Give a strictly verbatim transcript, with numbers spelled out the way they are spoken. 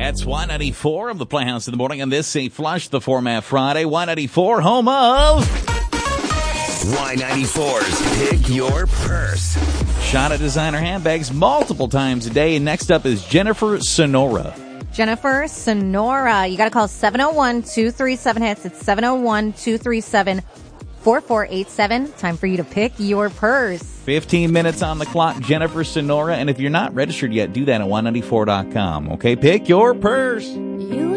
It's Y ninety-four of the Playhouse in the Morning, and this is Flush the Format Friday. Y ninety-four, home of Y ninety-four's Pick Your Purse. Shot at designer handbags multiple times a day. And next up is Jennifer Sonora. Jennifer Sonora. You got to call seven oh one, two three seven, hits. It's seven oh one, two three seven, four four eight seven. Time for you to pick your purse. fifteen minutes on the clock, Jennifer Sonora. And if you're not registered yet, do that at Y ninety-four dot com. Okay, pick your purse.